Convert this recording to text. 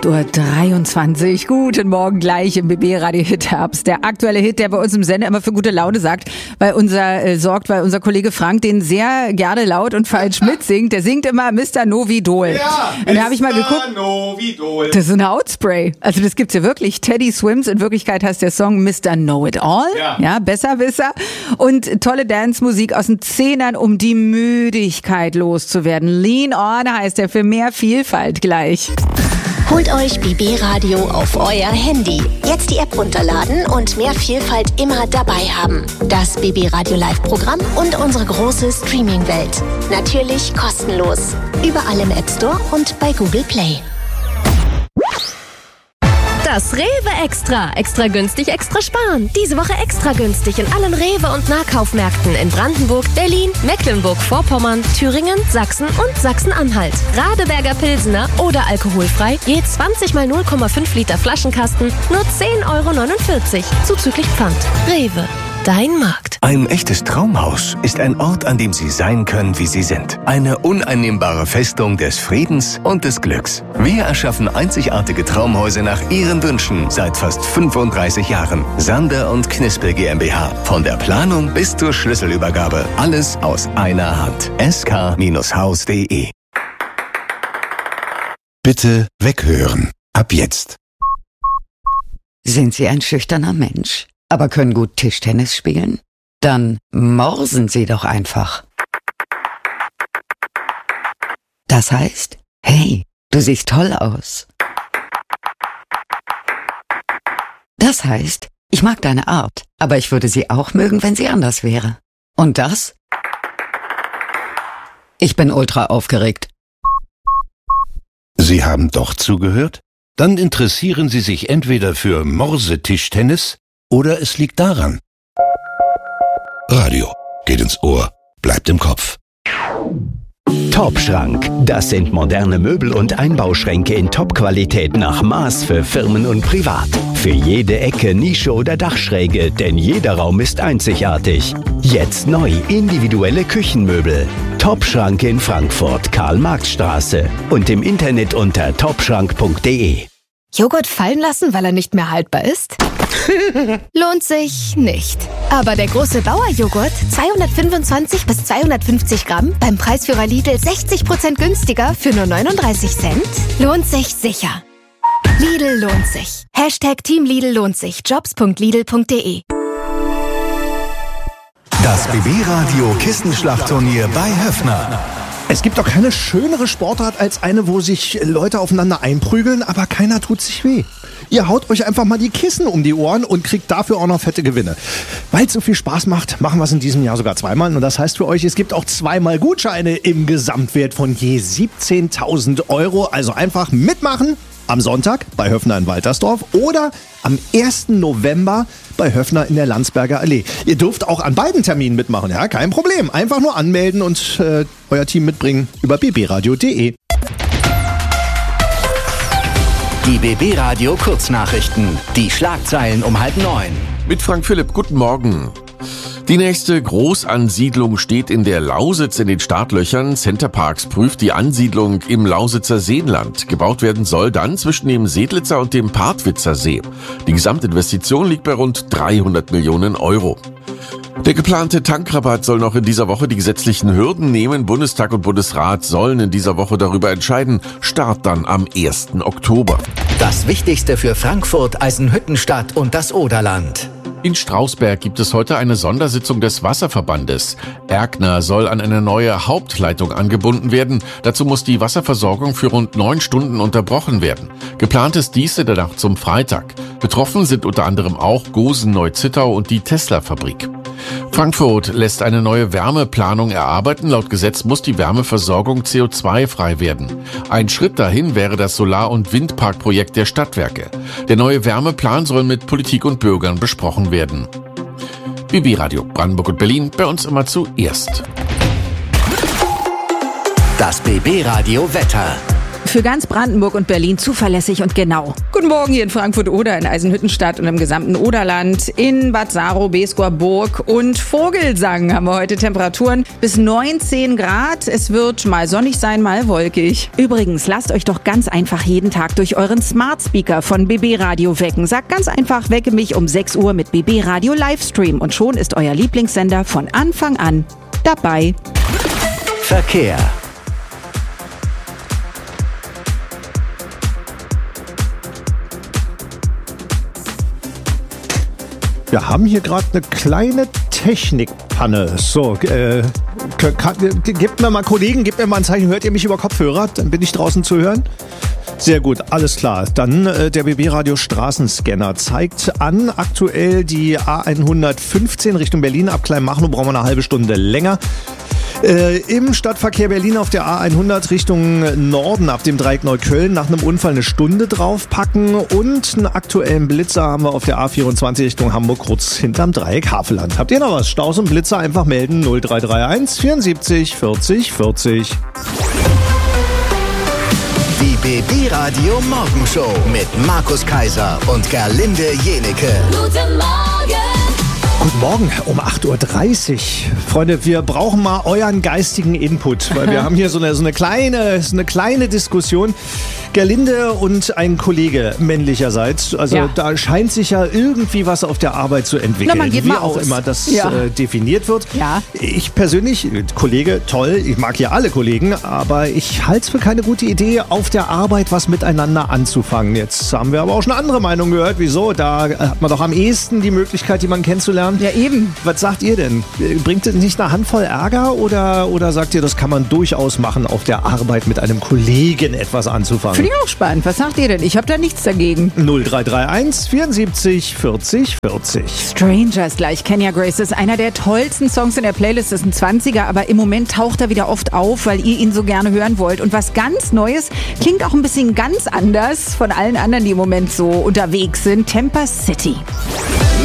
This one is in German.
8:23 Uhr. Guten Morgen gleich im BB Radio Hit Herbst. Der aktuelle Hit, der bei uns im Sender immer für gute Laune weil unser Kollege Frank den sehr gerne laut und falsch mitsingt. Der singt immer Mr. Novidol. Ja, und da habe ich mal geguckt. Novidol. Das ist ein Hautspray. Also das gibt's ja wirklich. Teddy Swims. In Wirklichkeit heißt der Song Mr. Know-It-All. Ja, Besserwisser. Und tolle Dance-Musik aus den Zehnern, um die Müdigkeit loszuwerden. Lean On heißt er, für mehr Vielfalt gleich. Holt euch BB Radio auf euer Handy. Jetzt die App runterladen und mehr Vielfalt immer dabei haben. Das BB Radio Live-Programm und unsere große Streaming-Welt. Natürlich kostenlos. Überall im App Store und bei Google Play. Das Rewe Extra. Extra günstig, extra sparen. Diese Woche extra günstig in allen Rewe- und Nahkaufmärkten in Brandenburg, Berlin, Mecklenburg-Vorpommern, Thüringen, Sachsen und Sachsen-Anhalt. Radeberger Pilsener oder alkoholfrei, je 20 mal 0,5 Liter Flaschenkasten, nur 10,49 € zuzüglich Pfand. Rewe. Dein Markt. Ein echtes Traumhaus ist ein Ort, an dem Sie sein können, wie Sie sind. Eine uneinnehmbare Festung des Friedens und des Glücks. Wir erschaffen einzigartige Traumhäuser nach Ihren Wünschen seit fast 35 Jahren. Sander und Knispel GmbH. Von der Planung bis zur Schlüsselübergabe. Alles aus einer Hand. sk-haus.de. Bitte weghören. Ab jetzt. Sind Sie ein schüchterner Mensch, aber können gut Tischtennis spielen? Dann morsen Sie doch einfach. Das heißt, hey, du siehst toll aus. Das heißt, ich mag deine Art, aber ich würde sie auch mögen, wenn sie anders wäre. Und das? Ich bin ultra aufgeregt. Sie haben doch zugehört? Dann interessieren Sie sich entweder für Morsetischtennis oder es liegt daran. Radio geht ins Ohr, bleibt im Kopf. Topschrank, das sind moderne Möbel und Einbauschränke in Topqualität nach Maß für Firmen und privat. Für jede Ecke, Nische oder Dachschräge, denn jeder Raum ist einzigartig. Jetzt neu, individuelle Küchenmöbel. Topschrank in Frankfurt, Karl-Marx-Straße und im Internet unter topschrank.de. Joghurt fallen lassen, weil er nicht mehr haltbar ist? Lohnt sich nicht. Aber der große Bauerjoghurt, 225 bis 250 Gramm, beim Preisführer Lidl 60% günstiger für nur 39 Cent, lohnt sich sicher. Lidl lohnt sich. Team Lidl lohnt sich. Jobs.lidl.de. Das BB-Radio Kissenschlachtturnier bei Höffner. Es gibt doch keine schönere Sportart als eine, wo sich Leute aufeinander einprügeln, aber keiner tut sich weh. Ihr haut euch einfach mal die Kissen um die Ohren und kriegt dafür auch noch fette Gewinne. Weil es so viel Spaß macht, machen wir es in diesem Jahr sogar zweimal. Und das heißt für euch, es gibt auch zweimal Gutscheine im Gesamtwert von je 17.000 €. Also einfach mitmachen am Sonntag bei Höffner in Waltersdorf oder am 1. November bei Höffner in der Landsberger Allee. Ihr dürft auch an beiden Terminen mitmachen, ja, kein Problem. Einfach nur anmelden und euer Team mitbringen über bbradio.de. Die BB Radio Kurznachrichten. Die Schlagzeilen um 8:30. Mit Frank Philipp, guten Morgen. Die nächste Großansiedlung steht in der Lausitz in den Startlöchern. Centerparks prüft die Ansiedlung im Lausitzer Seenland. Gebaut werden soll dann zwischen dem Sedlitzer und dem Partwitzer See. Die Gesamtinvestition liegt bei rund 300 Millionen €. Der geplante Tankrabatt soll noch in dieser Woche die gesetzlichen Hürden nehmen. Bundestag und Bundesrat sollen in dieser Woche darüber entscheiden. Start dann am 1. Oktober. Das Wichtigste für Frankfurt, Eisenhüttenstadt und das Oderland. In Strausberg gibt es heute eine Sondersitzung des Wasserverbandes. Erkner soll an eine neue Hauptleitung angebunden werden. Dazu muss die Wasserversorgung für rund 9 Stunden unterbrochen werden. Geplant ist dies in der Nacht zum Freitag. Betroffen sind unter anderem auch Gosen-Neuzittau und die Tesla-Fabrik. Frankfurt lässt eine neue Wärmeplanung erarbeiten. Laut Gesetz muss die Wärmeversorgung CO2-frei werden. Ein Schritt dahin wäre das Solar- und Windparkprojekt der Stadtwerke. Der neue Wärmeplan soll mit Politik und Bürgern besprochen werden. BB Radio Brandenburg und Berlin, bei uns immer zuerst. Das BB Radio Wetter. Für ganz Brandenburg und Berlin zuverlässig und genau. Guten Morgen hier in Frankfurt-Oder, in Eisenhüttenstadt und im gesamten Oderland. In Bad Saro, Beeskower Burg und Vogelsang haben wir heute Temperaturen bis 19 Grad. Es wird mal sonnig sein, mal wolkig. Übrigens, lasst euch doch ganz einfach jeden Tag durch euren Smart Speaker von BB Radio wecken. Sagt ganz einfach, wecke mich um 6 Uhr mit BB Radio Livestream und schon ist euer Lieblingssender von Anfang an dabei. Verkehr. Wir haben hier gerade eine kleine Technikpanne. So, gebt mir mal Kollegen, gebt mir mal ein Zeichen. Hört ihr mich über Kopfhörer? Dann bin ich draußen zu hören. Sehr gut, alles klar. Dann der BB-Radio Straßenscanner zeigt an, aktuell die A115 Richtung Berlin. Ab Kleinmachnow brauchen wir eine halbe Stunde länger. Im Stadtverkehr Berlin auf der A100 Richtung Norden ab dem Dreieck Neukölln nach einem Unfall eine Stunde draufpacken und einen aktuellen Blitzer haben wir auf der A24 Richtung Hamburg kurz hinterm Dreieck Havelland. Habt ihr noch was? Staus und Blitzer einfach melden 0331 74 40 40. Die BB Radio Morgenshow mit Markus Kaiser und Gerlinde Jenecke. Guten Morgen! Guten Morgen, um 8.30 Uhr. Freunde, wir brauchen mal euren geistigen Input, weil wir haben hier so eine kleine Diskussion. Gerlinde und ein Kollege männlicherseits, also ja. Da scheint sich ja irgendwie was auf der Arbeit zu entwickeln. Na, man geht mal auch aus. Immer das definiert wird. Ja. Ich persönlich, Kollege, toll, ich mag hier alle Kollegen, aber ich halte es für keine gute Idee, auf der Arbeit was miteinander anzufangen. Jetzt haben wir aber auch schon andere Meinungen gehört. Wieso? Da hat man doch am ehesten die Möglichkeit, jemanden kennenzulernen. Ja, eben. Was sagt ihr denn? Bringt es nicht eine Handvoll Ärger oder sagt ihr, das kann man durchaus machen, auf der Arbeit mit einem Kollegen etwas anzufangen? Finde ich auch spannend. Was sagt ihr denn? Ich habe da nichts dagegen. 0331 74 40 40. Strangers gleich. Kenya Grace ist einer der tollsten Songs in der Playlist. Das ist ein 20er, aber im Moment taucht er wieder oft auf, weil ihr ihn so gerne hören wollt. Und was ganz Neues, klingt auch ein bisschen ganz anders von allen anderen, die im Moment so unterwegs sind. Temper City.